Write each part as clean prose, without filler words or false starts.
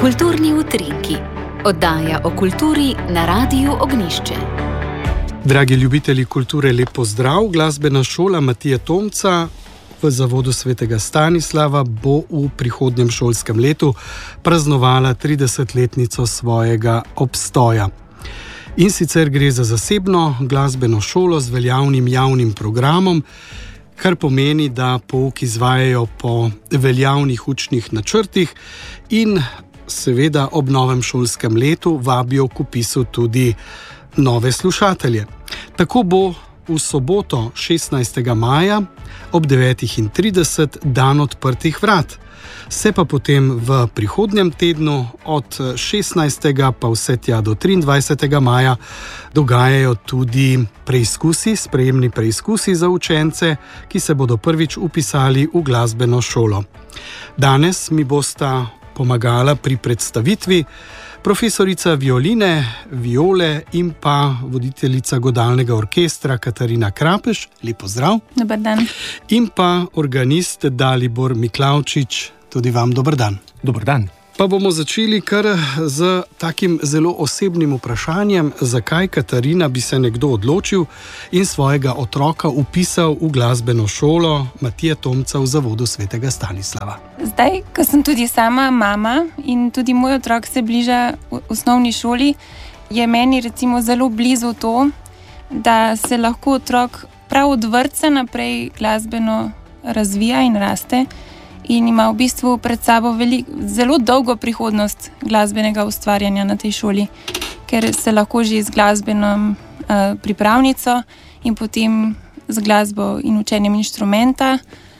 Kulturni utrinki. Oddaja o kulturi na Radiu Ognjišče. Dragi ljubitelji kulture, lep pozdrav. Glasbena šola Matije Tomca v Zavodu svetega Stanislava bo v prihodnjem šolskem letu praznovala 30-letnico svojega obstoja. In sicer gre za zasebno glasbeno šolo z veljavnim javnim programom, kar pomeni, da pouk izvajajo po veljavnih učnih načrtih in seveda ob novem šolskem letu vabijo k vpisu tudi nove slušatelje. Tako bo v soboto 16. maja ob 9:30 dan odprtih vrat. Se pa potem v prihodnjem tednu od 16. pa vse tja do 23. maja dogajajo tudi preizkusi, sprejemni preizkusi za učence, ki se bodo prvič vpisali v glasbeno šolo. Danes mi bosta pomagala pri predstavitvi profesorica violine, viole in pa voditeljica godalnega orkestra Katarina Krapeš. Lep pozdrav. Dobar dan. In pa organist Dalibor Miklavčič. Tudi vam dober dan. Dobar dan. Pa bomo začeli kar z takim zelo osebnim vprašanjem, zakaj, Katarina, bi se nekdo odločil in svojega otroka vpisal v glasbeno šolo Matije Tomca v Zavodu svetega Stanislava. Zdaj, ko sem tudi sama mama in tudi moj otrok se bliža v osnovni šoli, je meni recimo zelo blizu to, da se lahko otrok prav od vrtca naprej glasbeno razvija in raste. In ima v bistvu pred sabo zelo dolgo prihodnost glasbenega ustvarjanja na tej šoli, ker se lahko že z glasbeno pripravnico in potem z glasbo in učenjem inštrumenta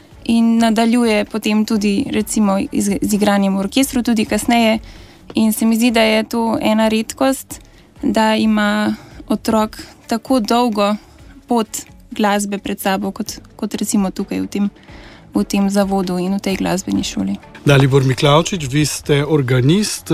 in nadaljuje potem tudi recimo z igranjem v orkestru tudi kasneje. In se mi zdi, da je to ena redkost, da ima otrok tako dolgo pot glasbe pred sabo, kot recimo tukaj v tem zavodu in v tej glasbeni šoli. Dalibor Miklavčič, vi ste organist,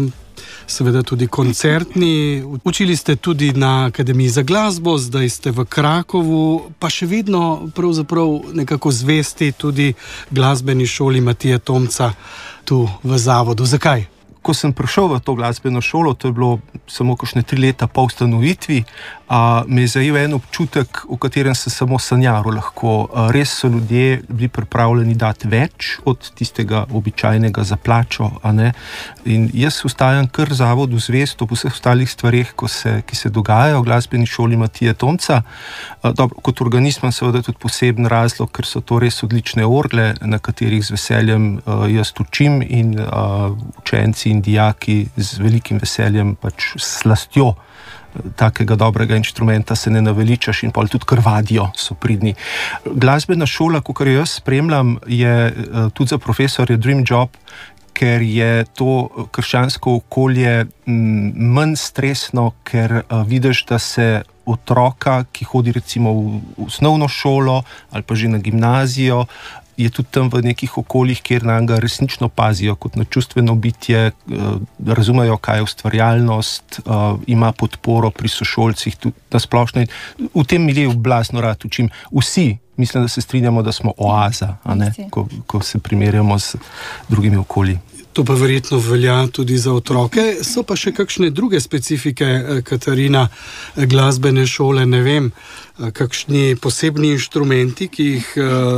seveda tudi koncertni, učili ste tudi na Akademiji za glasbo, zdaj ste v Krakovu, pa še vedno pravzaprav nekako zvesti tudi glasbeni šoli Matije Tomca tu v zavodu. Zakaj? Ko sem prišel v to glasbeno šolo, to je bilo samo kakšne 3 leta po ustanovitvi, me je zajel en občutek, v katerem se samo sanjaro lahko. Res so ljudje bili pripravljeni dati več od tistega običajnega za plačo, a ne? In jaz ostajam kar zavodu zvest ob vseh ostalih stvareh, ki se dogajajo v glasbeni šoli Matije Tomca. Dobro, kot organist imam seveda tudi poseben razlog, ker so to res odlične orgle, na katerih z veseljem jaz učim in učenci in dijaki z velikim veseljem, pač slastjo takega dobrega inštrumenta se ne naveličaš in pol tudi krvadijo, so pridni. Glasbena šola, kakor jo jaz spremljam, je tudi za profesorje dream job, ker je to krščansko okolje manj stresno, ker vidiš, da se otroka, ki hodi recimo v osnovno šolo ali pa že na gimnazijo, je tudi tam v nekih okoljih, kjer na njega resnično pazijo kot na čustveno bitje, razumejo, kaj je ustvarjalnost, ima podporo pri sošolcih, tudi na splošno. V tem miljeju blazno rad učim. Vsi, mislim, da se strinjamo, da smo oaza, a ne? Ko se primerjamo z drugimi okolji. To pa verjetno velja tudi za otroke. So pa še kakšne druge specifike, Katarina, glasbene šole, ne vem, kakšni posebni inštrumenti, ki jih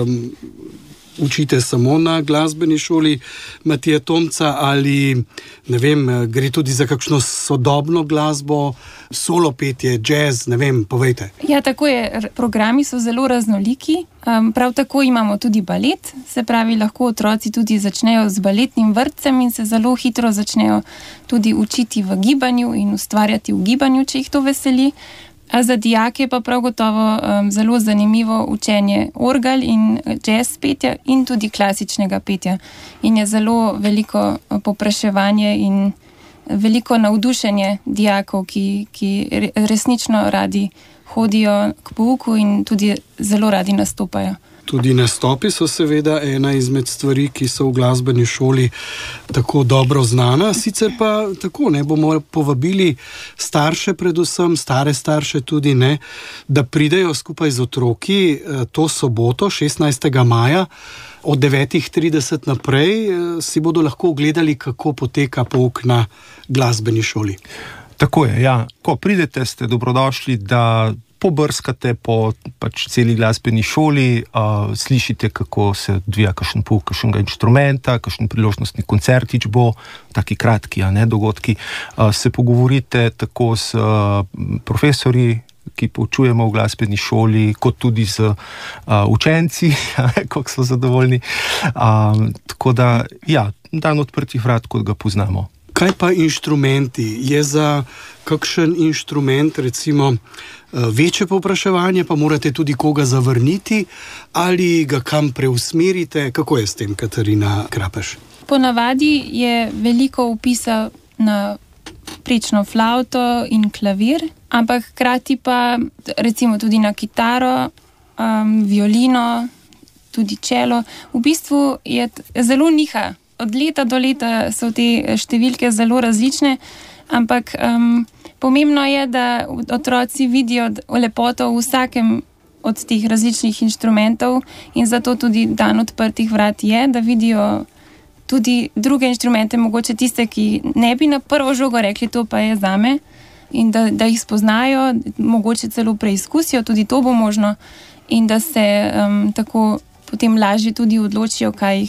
učite samo na glasbeni šoli Matije Tomca, ali ne vem, gre tudi za kakšno sodobno glasbo, solo petje, jazz, ne vem, povejte. Ja, tako je. Programi so zelo raznoliki. Prav tako imamo tudi balet, se pravi, lahko otroci tudi začnejo z baletnim vrtcem in se zelo hitro začnejo tudi učiti v gibanju in ustvarjati v gibanju, če jih to veseli. A za dijake pa prav gotovo zelo zanimivo učenje orgel in jazz petja in tudi klasičnega petja. In je zelo veliko povpraševanje in veliko navdušenje dijakov, ki resnično radi hodijo k pouku in tudi zelo radi nastopajo. Tudi nastopi so seveda ena izmed stvari, ki so v glasbeni šoli tako dobro znana. Sicer pa tako, bomo povabili starše, predvsem stare starše tudi, da pridejo skupaj z otroki to soboto, 16. maja, od 9:30 naprej, si bodo lahko ogledali, kako poteka pouk na glasbeni šoli. Tako je, ja. Ko pridete, ste dobrodošli, da pobrskate po celi glasbeni šoli, slišite, kako se odvija kakšen pouk kakšnega inštrumenta, kakšen priložnostni koncertič bo, taki kratki, dogodki. Se pogovorite tako s profesorji, ki poučujemo v glasbeni šoli, kot tudi z učenci, kako so zadovoljni. Tako da, ja, dan odprtih vrat, kot ga poznamo. Kaj pa inštrumenti? Je za kakšen inštrument recimo večje povpraševanje, pa morate tudi koga zavrniti ali ga kam preusmerite? Kako je s tem, Katarina Krapeš? Ponavadi je veliko vpisa na prečno flavto in klavir, ampak hkrati pa recimo tudi na kitaro, violino, tudi čelo. V bistvu je zelo niha. Od leta do leta so te številke zelo različne, ampak pomembno je, da otroci vidijo lepoto v vsakem od teh različnih inštrumentov in zato tudi dan odprtih vrat je, da vidijo tudi druge inštrumente, mogoče tiste, ki ne bi na prvo žogo rekli, to pa je zame, in da jih spoznajo, mogoče celo preizkusijo, tudi to bo možno, in da se tako potem lažje tudi odločijo,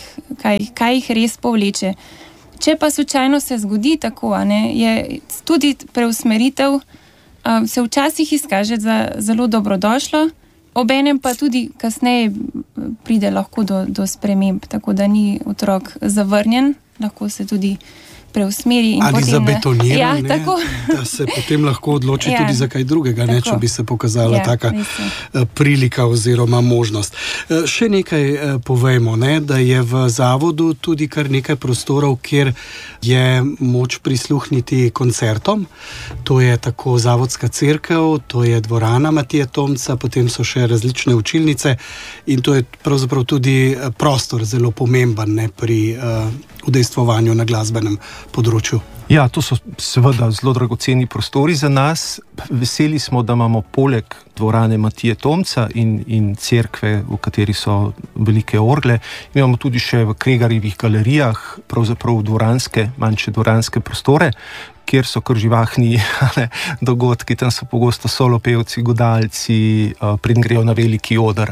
kaj jih res povleče. Če pa slučajno se zgodi tako, je tudi preusmeritev, se včasih izkaže za zelo dobrodošlo, obenem pa tudi kasneje pride lahko do sprememb, tako da ni otrok zavrnjen, lahko se tudi preusmeri. Ali zabetonira, tako. Da se potem lahko odloči tudi za kaj drugega, če bi se pokazala taka prilika oziroma možnost. Še nekaj povejmo, da je v zavodu tudi kar nekaj prostorov, kjer je moč prisluhniti koncertom. To je tako Zavodska cerkev, to je dvorana Matije Tomca, potem so še različne učilnice in to je pravzaprav tudi prostor zelo pomemben pri udejstvovanju na glasbenem področju. Ja, to so seveda zelo dragoceni prostori za nas. Veseli smo, da imamo poleg dvorane Matije Tomca in cerkve, v kateri so velike orgle, imamo tudi še v Kregarjevih galerijah pravzaprav manjše dvoranske prostore, kjer so kar živahni dogodki, tam so pogosto solopevci, godalci, preden grejo na veliki oder.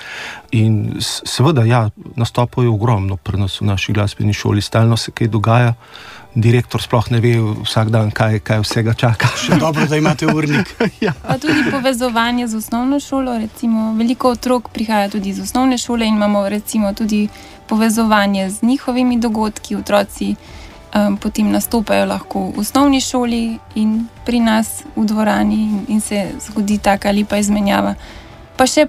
In seveda, ja, nastopov je ogromno pri nas v naši glasbeni šoli, stalno se kaj dogaja. Direktor sploh ne ve vsak dan, kaj vsega čaka. Še dobro, da imate urnik. Ja. Pa tudi povezovanje z osnovno šolo, recimo veliko otrok prihaja tudi iz osnovne šole in imamo recimo tudi povezovanje z njihovimi dogodki. Otroci potem nastopajo lahko v osnovni šoli in pri nas v dvorani in se zgodi taka lepa izmenjava. Pa še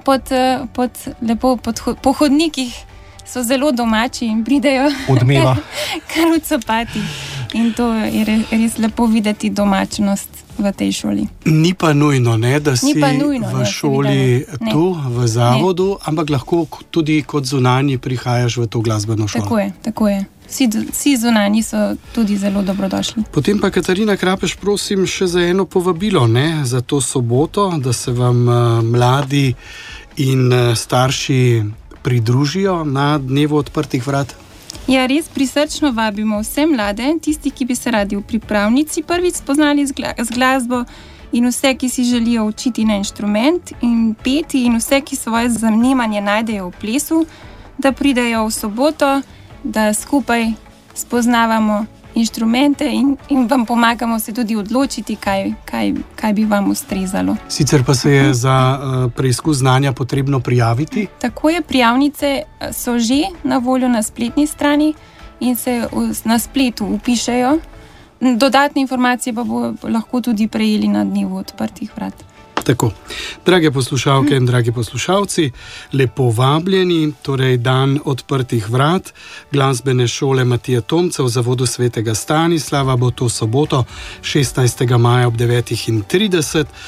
po hodnikih so zelo domači in pridejo odmeva kar v copati. In to je res lepo videti domačnost v tej šoli. Ni pa nujno, da si v šoli tu, v zavodu, ampak lahko tudi kot zunanji prihajaš v to glasbeno šolo. Tako je. Vsi zunanji so tudi zelo dobrodošli. Potem pa, Katarina Krapeš, prosim še za eno povabilo, za to soboto, da se vam mladi in starši pridružijo na dnevu odprtih vrat. Ja, res prisrčno vabimo vse mlade, tisti, ki bi se radi v pripravnici prvič spoznali z glasbo in vse, ki si želijo učiti na inštrument in peti in vse, ki svoje zanimanje najdejo v plesu, da pridejo v soboto, da skupaj spoznavamo inštrumente in vam pomagamo se tudi odločiti, kaj bi vam ustrezalo. Sicer pa se je za preizkus znanja potrebno prijaviti? Tako je, prijavnice so že na voljo na spletni strani in se na spletu vpišejo. Dodatne informacije pa bo lahko tudi prejeli na dnevu odprtih vrat. Tako, drage poslušalke in dragi poslušalci, lepo vabljeni, torej dan odprtih vrat glasbene šole Matije Tomca v Zavodu Svetega Stanislava bo to soboto 16. maja ob 9:30.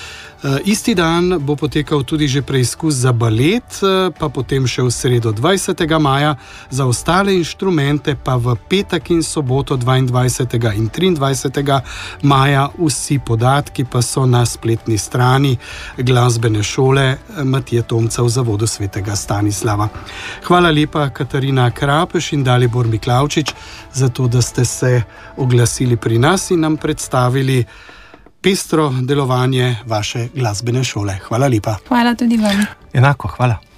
Isti dan bo potekal tudi že preizkus za balet, pa potem še v sredo 20. maja, za ostale inštrumente pa v petek in soboto 22. in 23. maja. Vsi podatki pa so na spletni strani glasbene šole Matije Tomca v Zavodu svetega Stanislava. Hvala lepa, Katarina Krapeš in Dalibor Miklavčič, za to, da ste se oglasili pri nas in nam predstavili pestro delovanje vaše glasbene šole. Hvala lepa. Hvala tudi vam. Enako, hvala.